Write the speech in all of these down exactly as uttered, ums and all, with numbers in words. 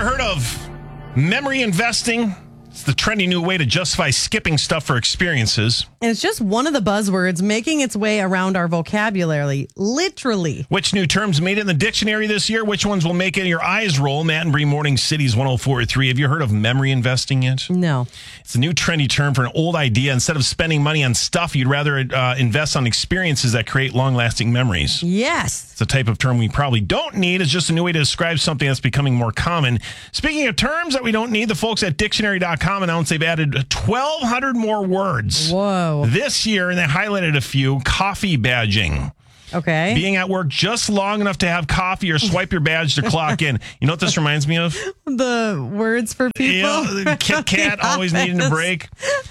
heard of memory investing? It's the trendy new way to justify skipping stuff for experiences. And it's just one of the buzzwords making its way around our vocabulary, literally. Which new terms made it in the dictionary this year? Which ones will make it your eyes roll? Matt and Bree, Morning Cities one oh four point three. Have you heard of memory investing yet? No. It's a new trendy term for an old idea. Instead of spending money on stuff, you'd rather uh, invest on experiences that create long-lasting memories. Yes. It's a type of term we probably don't need. It's just a new way to describe something that's becoming more common. Speaking of terms that we don't need, the folks at dictionary dot com announced they've added twelve hundred more words. Whoa. This year, and they highlighted a few. Coffee badging. Okay. Being at work just long enough to have coffee or swipe your badge to clock in. You know what this reminds me of? The words for people. Yeah, Kit Kat, Yes. always needing a break.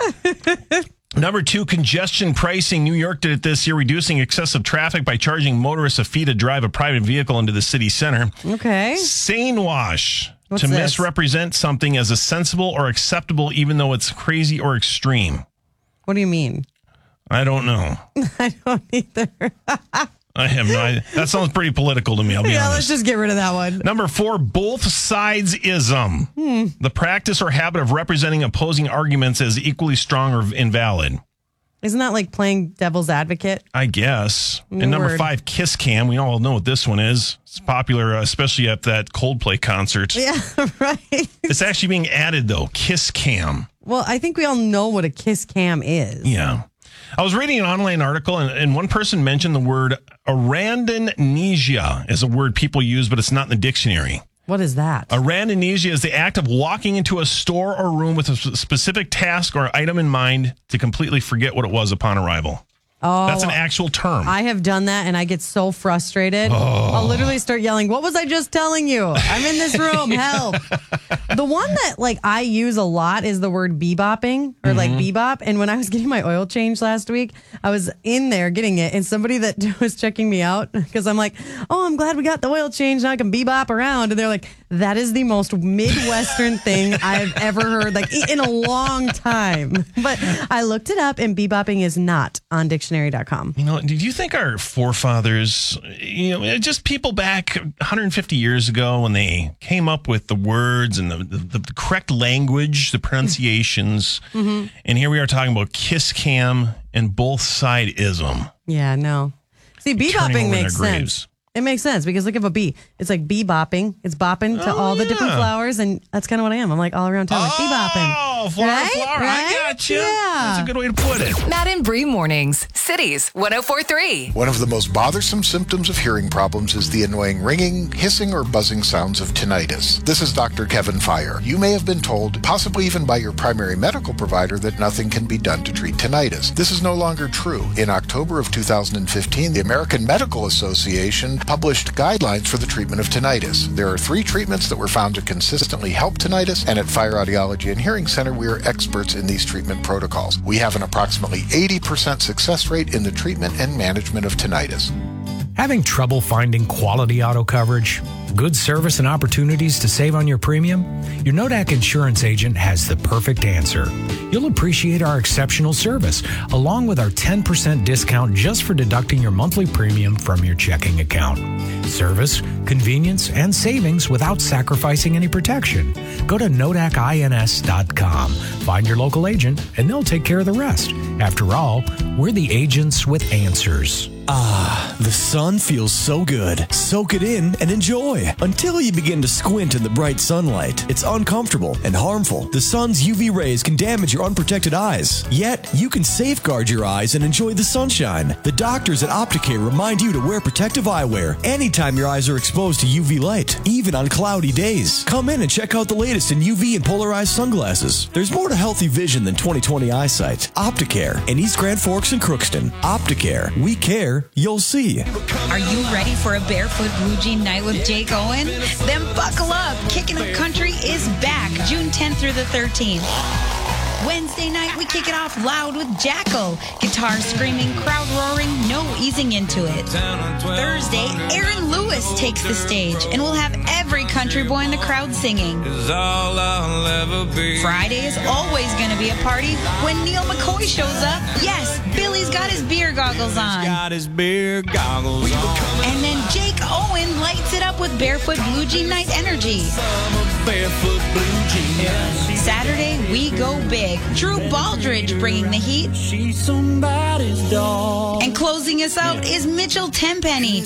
Number two, congestion pricing. New York did it this year, reducing excessive traffic by charging motorists a fee to drive a private vehicle into the city center. Okay. Sane wash. What's to this? misrepresent something as a sensible or acceptable, even though it's crazy or extreme. What do you mean? I don't know. I don't either. I have no idea. That sounds pretty political to me, I'll be yeah, honest. let's just get rid of that one. Number four, both sides-ism. Hmm. The practice or habit of representing opposing arguments as equally strong or invalid. Isn't that like playing devil's advocate? I guess. And number Word. five, kiss cam. We all know what this one is. It's popular, uh, especially at that Coldplay concert. Yeah, right. It's actually being added, though. Kiss cam. Well, I think we all know what a kiss cam is. Yeah. I was reading an online article, and, and one person mentioned the word arandamnesia as a word people use, but it's not in the dictionary. What is that? Arandamnesia is the act of walking into a store or room with a s- specific task or item in mind to completely forget what it was upon arrival. Oh, That's an actual term. I have done that, and I get so frustrated. Oh. I'll literally start yelling, "What was I just telling you? I'm in this room. Help!" The one that like I use a lot is the word bebopping or like Mm-hmm. bebop. And when I was getting my oil change last week, I was in there getting it, and somebody that was checking me out because I'm like, "Oh, I'm glad we got the oil change. Now I can bebop around." And they're like, "That is the most Midwestern thing I've ever heard, like in a long time." But I looked it up, and bebopping is not on dictionary dot com. You know, did you think our forefathers, you know, just people back one hundred fifty years ago when they came up with the words and the, the, the correct language, the pronunciations, Mm-hmm. and here we are talking about kiss cam and both side-ism. Yeah, no. See, Turning bebopping over makes in their sense. graves. It makes sense because look at a bee. It's like bee bopping. It's bopping to Oh, all the yeah. different flowers, and that's kind of what I am. I'm like all around town, like bee bopping. Oh, flower, Right? flower. Right? I got you. Yeah. That's a good way to put it. Matt and Bree Mornings, Cities one oh four point three. One of the most bothersome symptoms of hearing problems is the annoying ringing, hissing, or buzzing sounds of tinnitus. This is Doctor Kevin Fire. You may have been told, possibly even by your primary medical provider, that nothing can be done to treat tinnitus. This is no longer true. In October of two thousand fifteen, the American Medical Association published guidelines for the treatment of tinnitus. There are three treatments that were found to consistently help tinnitus, and at Fire Audiology and Hearing Center, we are experts in these treatment protocols. We have an approximately eighty percent success rate in the treatment and management of tinnitus. Having trouble finding quality auto coverage? Good service and opportunities to save on your premium? Your Nodak insurance agent has the perfect answer. You'll appreciate our exceptional service, along with our ten percent discount just for deducting your monthly premium from your checking account. Service, convenience, and savings without sacrificing any protection. Go to nodak ins dot com. Find your local agent, and they'll take care of the rest. After all, we're the agents with answers. Ah, the sun feels so good. Soak it in and enjoy until you begin to squint in the bright sunlight. It's uncomfortable and harmful. The sun's U V rays can damage your unprotected eyes. Yet, you can safeguard your eyes and enjoy the sunshine. The doctors at Opticare remind you to wear protective eyewear anytime your eyes are exposed to U V light, even on cloudy days. Come in and check out the latest in U V and polarized sunglasses. There's more to healthy vision than twenty twenty eyesight. Opticare in East Grand Forks and Crookston. Opticare. We care. You'll see. Are you ready for a barefoot blue jean night with Jake Owen? Then buckle up. Kicking the Country is back June tenth through the thirteenth. Wednesday night, we kick it off loud with Jackal. Guitar screaming, crowd roaring, no easing into it. Thursday, Aaron Lewis takes the stage, and we'll have every country boy in the crowd singing. Friday is always going to be a party when Neil McCoy shows up. Yes, Bill Billy's got his beer goggles on. Got his beer goggles on. And then Jake Owen lights it up with Barefoot Blue Jean Night Energy. Barefoot blue jeans. Saturday, we go big. Drew Baldridge bringing the heat. She's somebody's dog. And closing us out is Mitchell Tenpenny.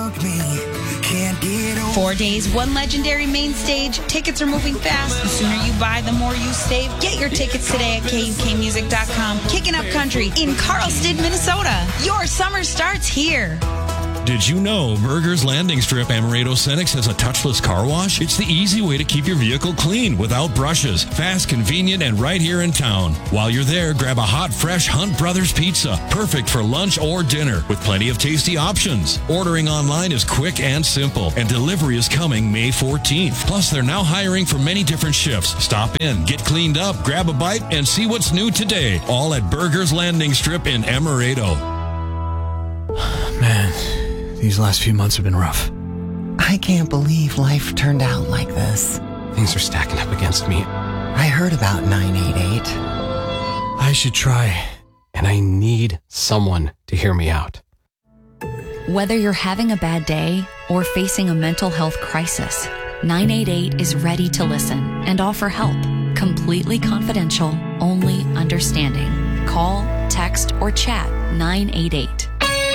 Four days, one legendary main stage. Tickets are moving fast. The sooner you buy, the more you save. Get your tickets today at K U K music dot com. Kicking Up Country in Carlsted, Minnesota. Your summer starts here. Did you know Berger's Landing Strip Amaretto Cenex has a touchless car wash? It's the easy way to keep your vehicle clean without brushes. Fast, convenient, and right here in town. While you're there, grab a hot, fresh Hunt Brothers pizza. Perfect for lunch or dinner with plenty of tasty options. Ordering online is quick and simple, and delivery is coming May fourteenth. Plus, they're now hiring for many different shifts. Stop in, get cleaned up, grab a bite, and see what's new today. All at Berger's Landing Strip in Amaretto. Man. These last few months have been rough. I can't believe life turned out like this. Things are stacking up against me. I heard about nine eight eight. I should try, and I need someone to hear me out. Whether you're having a bad day or facing a mental health crisis, nine eight eight is ready to listen and offer help. Completely confidential, only understanding. Call, text, or chat nine eight eight.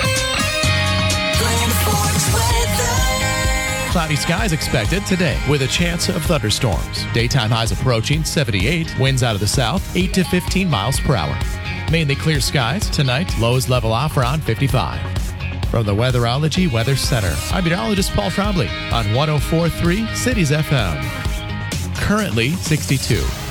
Cloudy skies expected today with a chance of thunderstorms. Daytime highs approaching seventy-eight. Winds out of the south, eight to fifteen miles per hour. Mainly clear skies tonight. Lows level off around fifty-five. From the Weatherology Weather Center, I'm meteorologist Paul Trombley on one oh four point three Cities F M. Currently sixty-two.